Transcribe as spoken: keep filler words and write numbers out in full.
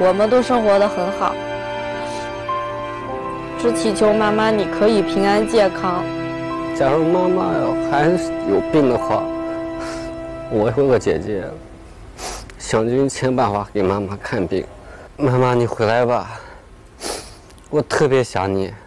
我们都生活得很好。只祈求妈妈你可以平安健康。 假如妈妈还有病的话，我有个姐姐，想尽千办法给妈妈看病。妈妈，你回来吧，我特别想你。